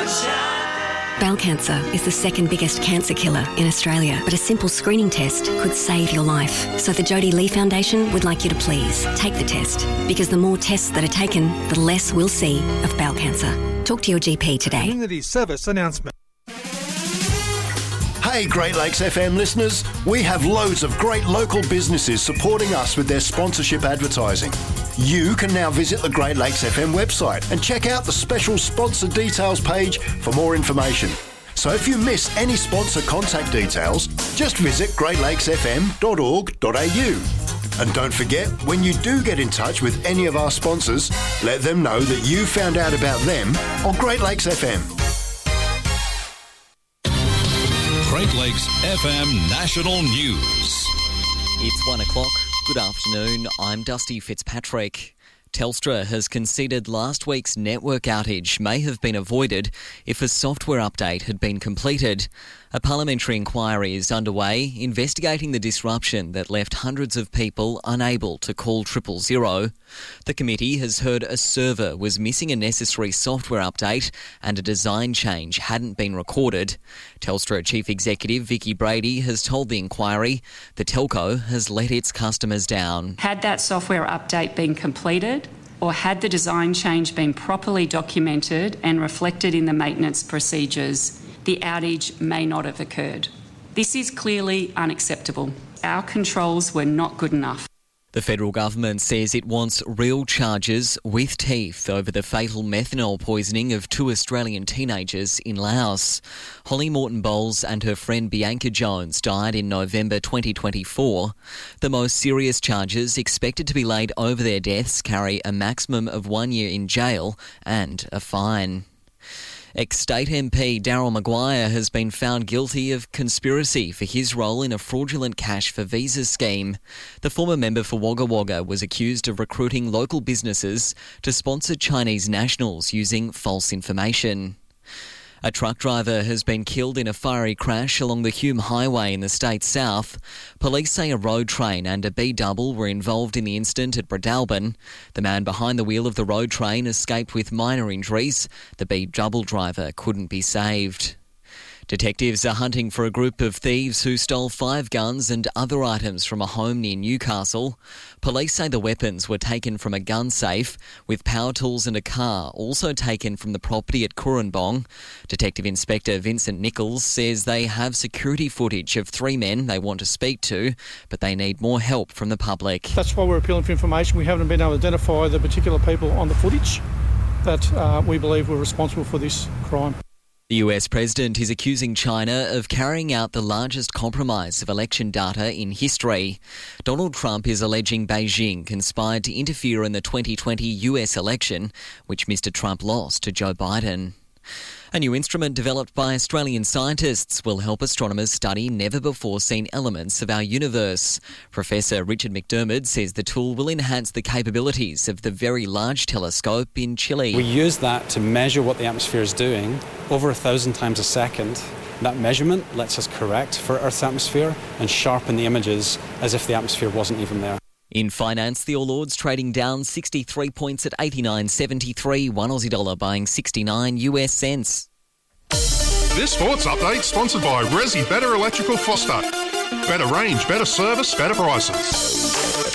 Bowel cancer is the second biggest cancer killer in Australia, but a simple screening test could save your life. So the Jodie Lee Foundation would like you to please take the test, because the more tests that are taken, the less we'll see of bowel cancer. Talk to your GP today. Community service announcement. Hey Great Lakes FM listeners, we have loads of great local businesses supporting us with their sponsorship advertising. You can now visit the Great Lakes FM website and check out the special sponsor details page for more information. So if you miss any sponsor contact details, just visit greatlakesfm.org.au. And don't forget, when you do get in touch with any of our sponsors, let them know that you found out about them on Great Lakes FM. Great Lakes FM National News. It's 1 o'clock. Good afternoon. I'm Dusty Fitzpatrick. Telstra has conceded last week's network outage may have been avoided if a software update had been completed. A parliamentary inquiry is underway investigating the disruption that left hundreds of people unable to call 000. The committee has heard a server was missing a necessary software update and a design change hadn't been recorded. Telstra Chief Executive Vicki Brady has told the inquiry the telco has let its customers down. Had that software update been completed, or had the design change been properly documented and reflected in the maintenance procedures, the outage may not have occurred. This is clearly unacceptable. Our controls were not good enough. The federal government says it wants real charges with teeth over the fatal methanol poisoning of 2 Australian teenagers in Laos. Holly Morton-Bowles and her friend Bianca Jones died in November 2024. The most serious charges expected to be laid over their deaths carry a maximum of 1 year in jail and a fine. Ex-State MP Daryl Maguire has been found guilty of conspiracy for his role in a fraudulent cash for visa scheme. The former member for Wagga Wagga was accused of recruiting local businesses to sponsor Chinese nationals using false information. A truck driver has been killed in a fiery crash along the Hume Highway in the state's south. Police say a road train and a B-double were involved in the incident at Breadalbin. The man behind the wheel of the road train escaped with minor injuries. The B-double driver couldn't be saved. Detectives are hunting for a group of thieves who stole 5 guns and other items from a home near Newcastle. Police say the weapons were taken from a gun safe, with power tools and a car also taken from the property at Coorambong. Detective Inspector Vincent Nichols says they have security footage of 3 men they want to speak to, but they need more help from the public. That's why we're appealing for information. We haven't been able to identify the particular people on the footage that we believe were responsible for this crime. The US President is accusing China of carrying out the largest compromise of election data in history. Donald Trump is alleging Beijing conspired to interfere in the 2020 US election, which Mr. Trump lost to Joe Biden. A new instrument developed by Australian scientists will help astronomers study never-before-seen elements of our universe. Professor Richard McDermott says the tool will enhance the capabilities of the Very Large Telescope in Chile. We use that to measure what the atmosphere is doing over 1,000 times a second. That measurement lets us correct for Earth's atmosphere and sharpen the images as if the atmosphere wasn't even there. In finance, the All Ords trading down 63 points at 89.73, $1 Aussie dollar buying 69 US cents. This sports update sponsored by Resi Better Electrical Foster. Better range, better service, better prices.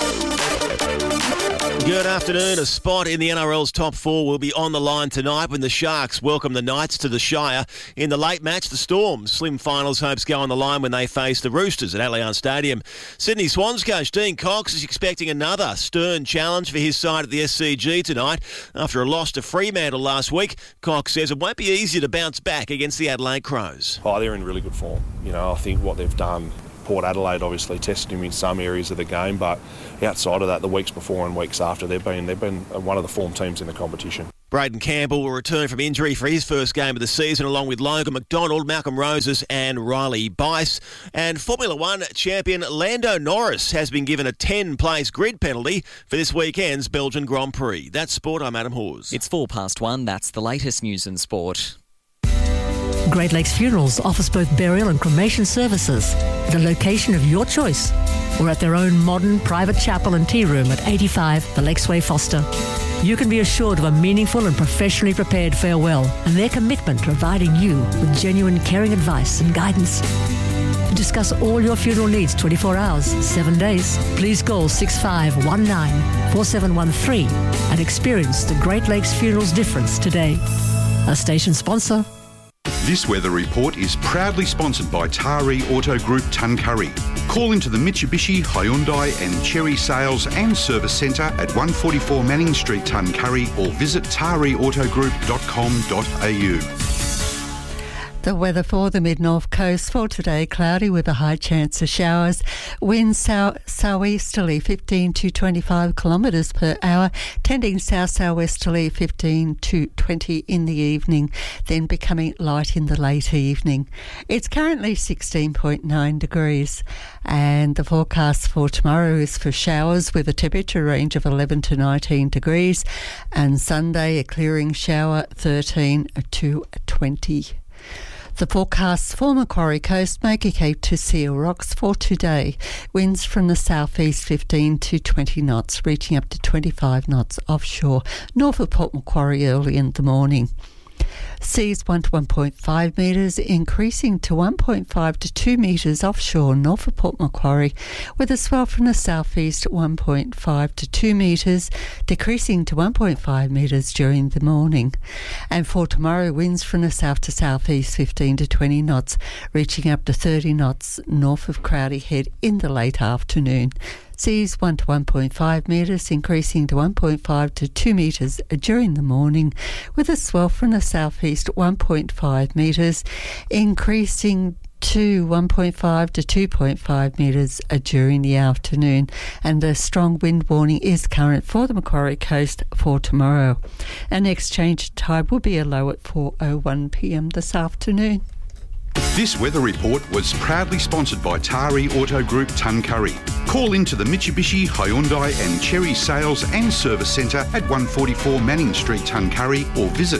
Good afternoon. A spot in the NRL's top 4 will be on the line tonight when the Sharks welcome the Knights to the Shire. In the late match, the Storm's slim finals hopes go on the line when they face the Roosters at Allianz Stadium. Sydney Swans coach Dean Cox is expecting another stern challenge for his side at the SCG tonight. After a loss to Fremantle last week, Cox says it won't be easy to bounce back against the Adelaide Crows. Oh, they're in really good form. You know, I think what they've done, Port Adelaide obviously tested him in some areas of the game, but outside of that, the weeks before and weeks after, they've been one of the form teams in the competition. Braden Campbell will return from injury for his first game of the season, along with Logan McDonald, Malcolm Roses and Riley Bice. And Formula One champion Lando Norris has been given a 10-place grid penalty for this weekend's Belgian Grand Prix. That's sport. I'm Adam Hawes. It's 1:04. That's the latest news in sport. Great Lakes Funerals offers both burial and cremation services at a location of your choice or at their own modern private chapel and tea room at 85 The Lakesway Foster. you can be assured of a meaningful and professionally prepared farewell and their commitment to providing you with genuine caring advice and guidance. To discuss all your funeral needs 24 hours, 7 days, please call 6519 4713 and experience the Great Lakes Funerals difference today. A station sponsor. This weather report is proudly sponsored by Taree Auto Group Tuncurry. Call into the Mitsubishi, Hyundai and Cherry Sales and Service Centre at 144 Manning Street, Tuncurry, or visit tareautogroup.com.au. The weather for the mid-north coast for today, cloudy with a high chance of showers. Winds southeasterly 15 to 25 kilometres per hour, tending south-southwesterly 15 to 20 in the evening, then becoming light in the late evening. It's currently 16.9 degrees, and the forecast for tomorrow is for showers with a temperature range of 11 to 19 degrees, and Sunday a clearing shower 13 to 20. The forecasts for Macquarie Coast, Maker Cape to Seal Rocks for today. Winds from the southeast 15 to 20 knots, reaching up to 25 knots offshore, north of Port Macquarie early in the morning. Seas 1 to 1.5 metres, increasing to 1.5 to 2 metres offshore north of Port Macquarie, with a swell from the southeast 1.5 to 2 metres, decreasing to 1.5 metres during the morning. And for tomorrow, winds from the south to southeast 15 to 20 knots, reaching up to 30 knots north of Crowdy Head in the late afternoon. Seas 1 to 1.5 metres, increasing to 1.5 to 2 metres during the morning, with a swell from the southeast 1.5 metres, increasing to 1.5 to 2.5 metres during the afternoon, and a strong wind warning is current for the Macquarie Coast for tomorrow. Our next change of tide will be a low at 4:01 p.m. this afternoon. This weather report was proudly sponsored by Taree Auto Group Tuncurry. Call into the Mitsubishi, Hyundai and Cherry Sales and Service Centre at 144 Manning Street, Tuncurry, or visit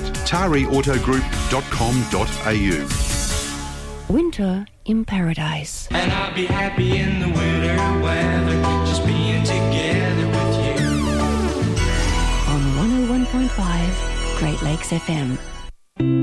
tareautogroup.com.au. Winter in Paradise. And I'll be happy in the winter weather, just being together with you. On 101.5 Great Lakes FM.